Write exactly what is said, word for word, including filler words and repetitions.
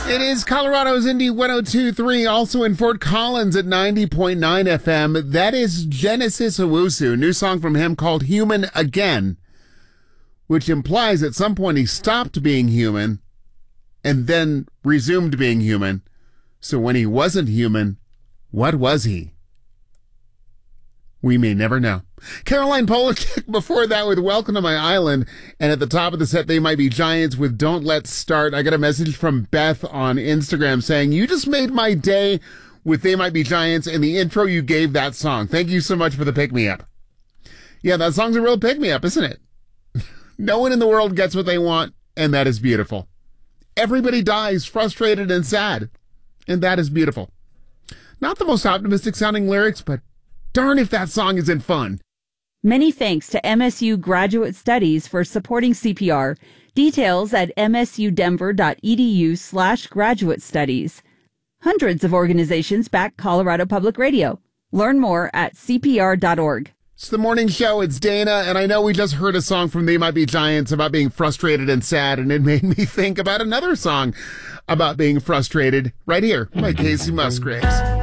It is Colorado's Indie one oh two point three, also in Fort Collins at ninety point nine F M. That is Genesis Owusu, new song from him called Human Again, which implies at some point he stopped being human and then resumed being human. So when he wasn't human, what was he? We may never know. Caroline Polachek before that with Welcome to My Island. And at the top of the set, They Might Be Giants with Don't Let's Start. I got a message from Beth on Instagram saying, you just made my day with They Might Be Giants and the intro you gave that song. Thank you so much for the pick-me-up. Yeah, that song's a real pick-me-up, isn't it? No one in the world gets what they want, and that is beautiful. Everybody dies frustrated and sad, and that is beautiful. Not the most optimistic sounding lyrics, but darn if that song isn't fun. Many thanks to M S U Graduate Studies for supporting C P R. Details at msudenver.edu slash graduate studies. Hundreds of organizations back Colorado Public Radio. Learn more at c p r dot org. It's the morning show. It's Dana, and I know we just heard a song from They Might Be Giants about being frustrated and sad, and it made me think about another song about being frustrated right here by Casey Musgraves.